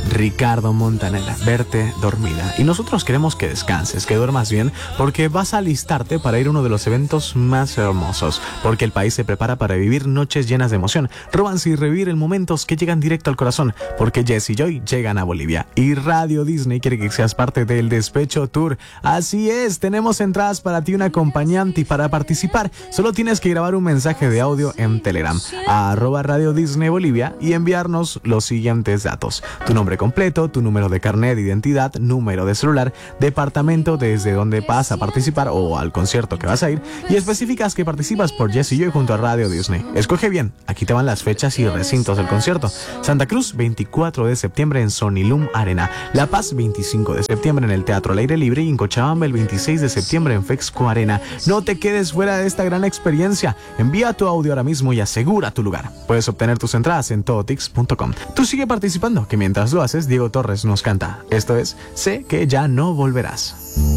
Ricardo Montaner, verte dormida. Y nosotros queremos que descanses, que duermas bien, porque vas a alistarte para ir a uno de los eventos más hermosos, porque el país se prepara para vivir noches llenas de emoción, romance y revivir en momentos que llegan directo al corazón, porque Jess y Joy llegan a Bolivia y Radio Disney quiere que seas parte del Despecho Tour. Así es, tenemos entradas para ti, un acompañante, y para participar solo tienes que grabar un mensaje de audio en Telegram a @Radio Disney Bolivia y enviarnos los siguientes datos: tu nombre completo, tu número de carnet de identidad, número de celular, departamento desde donde vas a participar o al concierto que vas a ir, y especificas que participas por Jess y Joy junto a Radio Disney. Escoge bien, aquí te van las fechas y recintos del concierto: Santa Cruz, 24 de septiembre en Sonilum Arena; La Paz, 25 de septiembre en el Teatro al Aire Libre; y en Cochabamba el 26 de septiembre en Fexco Arena. No te quedes fuera de esta gran experiencia. Envía tu audio ahora mismo y asegura tu lugar. Puedes obtener tus entradas en todotix.com. Tú sigue participando, que mientras lo haces, Diego Torres nos canta. Esto es Sé que ya no volverás.